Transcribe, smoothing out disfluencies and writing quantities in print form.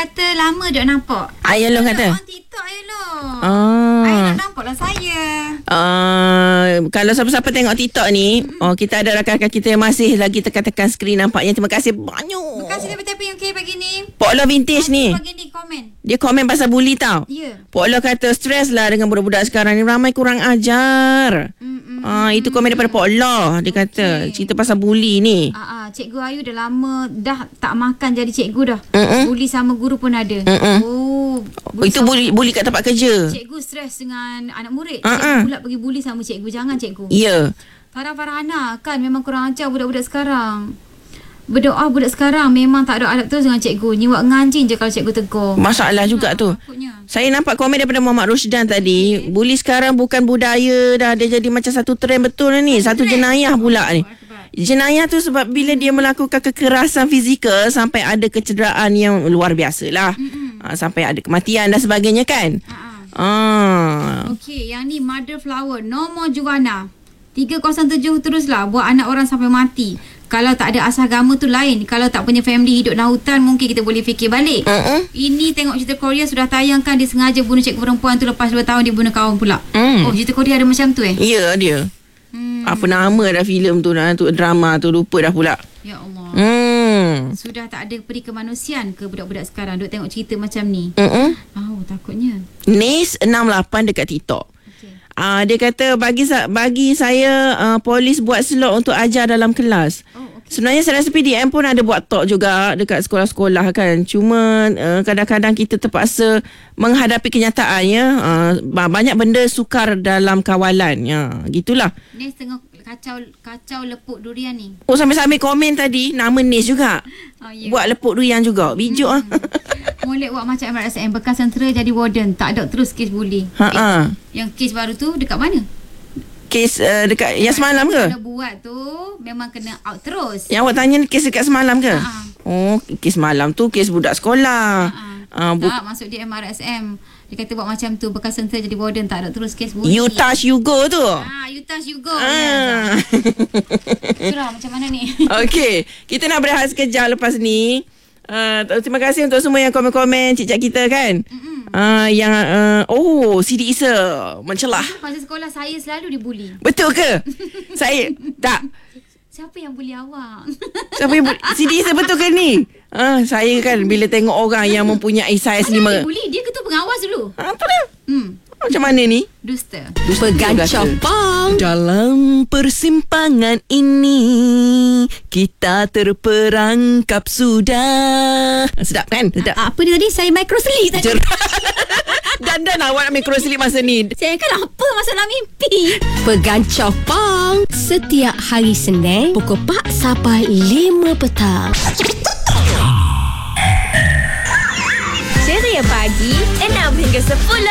kata lama duk nampak. Ayah Long kata. On TikTok Ayah Long. Ayah nak nampak lah saya. Kalau siapa-siapa tengok TikTok ni, kita ada rakan-rakan kita yang masih lagi tekan-tekan skrin nampaknya. Terima kasih banyak. Terima kasih daripada UK pagi ni. Pok Lo vintage ni. Pagi ni komen. Dia komen pasal bully tau. Ya. Pok Lo kata stres lah dengan budak-budak sekarang ni, ramai kurang ajar. Itu komen daripada Pok Lo. Dia kata cerita pasal bully ni. Cikgu Ayu dah lama dah tak makan jadi cikgu dah. Bully sama guru pun ada. Itu bully kat tempat kerja. Cikgu stres dengan anak murid. Cikgu pula pergi bully sama cikgu. Jangan cikgu. Ya. Farah-Farhana kan memang kurang ajar budak-budak sekarang. Berdoa budak sekarang memang tak ada adab terus dengan cikgu. Nyiwak nganjing je kalau cikgu tegur. Masalah juga tu. Takutnya. Saya nampak komen daripada Muhammad Rushdan tadi. Bully sekarang bukan budaya dah. Dia jadi macam satu trend betul ni. Satu jenayah pula ni. Jenayah tu sebab bila dia melakukan kekerasan fizikal sampai ada kecederaan yang luar biasa lah. Sampai ada kematian dan sebagainya kan. Okey, yang ni Mother Flower, no more Juwana. 307 teruslah buat anak orang sampai mati. Kalau tak ada asal agama tu lain. Kalau tak punya family hidup dalam hutan, mungkin kita boleh fikir balik. Ini tengok cerita Korea sudah tayangkan. Dia sengaja bunuh cikgu perempuan tu. Lepas 2 tahun dia bunuh kawan pula. Oh, cerita Korea ada macam tu Ya, dia. Apa nama dah filem tu, drama tu, lupa dah pula. Ya Allah. Sudah tak ada peri kemanusiaan ke budak-budak sekarang duk tengok cerita macam ni. Takutnya. Nis 68 dekat TikTok. Dia kata bagi saya polis buat slot untuk ajar dalam kelas. Sebenarnya saya rasa PDM pun ada buat talk juga dekat sekolah-sekolah kan. Cuma kadang-kadang kita terpaksa menghadapi kenyataan ya. Banyak benda sukar dalam kawalan. Gitulah. Nis tengah kacau lepuk durian ni. Sambil-sambil komen tadi nama Nis juga. Buat lepuk durian juga. Bijuk Molek buat macam MRSM. Bekas tentera jadi warden. Tak ada terus kes bully. Yang kes baru tu dekat mana? Kes dekat yang semalam ke? Kalau buat tu memang kena out terus. Yang awak tanya kes dekat semalam ke? Kes malam tu kes budak sekolah. Tak, maksud dia MRSM. Dia kata buat macam tu, bekas tentera jadi warden, tak ada terus kes bully. You touch you go tu. You touch you go. Itulah macam mana ni. Okey, kita nak berehat sekejap lepas ni. Terima kasih untuk semua yang komen-komen cik-cik kita kan. Sidi Isa mencelah. Masa sekolah saya selalu dibuli. Betul ke? Saya tak. Siapa yang bully awak? Siapa yang bully? Sidi Isa betul ke ni? Saya kan bila tengok orang yang mempunyai saiz 5. Dia bully, dia ketua pengawas dulu. Apa dia? Macam mana ni? Dusta. Pegancau pang. Dalam persimpangan ini kita terperangkap sudah. Sedap kan? Sedap. Apa dia tadi? Saya microslip tadi. Dan awak nak microslip masa ni. Saya kan apa masalah mimpi. Pegancau pang. Setiap hari Senin pukul 4 sampai 5 petang. Ceria pagi 6 hingga 10.